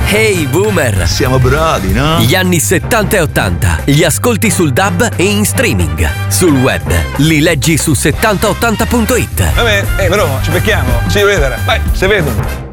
Hey boomer! Siamo brodi, no? Gli anni 70 e 80 li ascolti sul DAB e in streaming. Sul web li leggi su 7080.it. Vabbè, però ci becchiamo. See you later. Vai, se vedono.